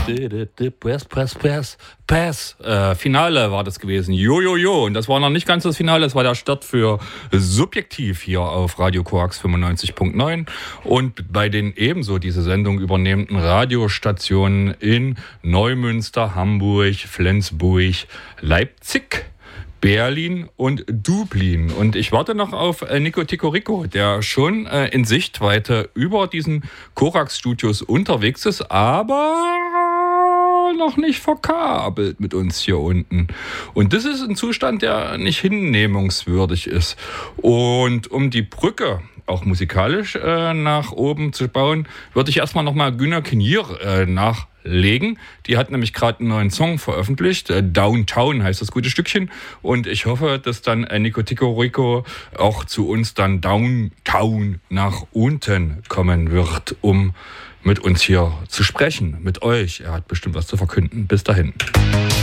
Pass. Finale war das gewesen. Jo. Und das war noch nicht ganz das Finale. Das war der Start für Subjektiv hier auf Radio Koax 95.9 und bei den ebenso diese Sendung übernehmenden Radiostationen in Neumünster, Hamburg, Flensburg, Leipzig, Berlin und Dublin. Und ich warte noch auf Nico Ticorico, der schon in Sichtweite über diesen Korax-Studios unterwegs ist, aber noch nicht verkabelt mit uns hier unten. Und das ist ein Zustand, der nicht hinnehmungswürdig ist. Und um die Brücke auch musikalisch nach oben zu bauen, würde ich erstmal nochmal Günner Kinir nachlegen. Die hat nämlich gerade einen neuen Song veröffentlicht. Downtown heißt das gute Stückchen. Und ich hoffe, dass dann Nico Ticorico auch zu uns dann Downtown nach unten kommen wird, um mit uns hier zu sprechen, mit euch. Er hat bestimmt was zu verkünden. Bis dahin.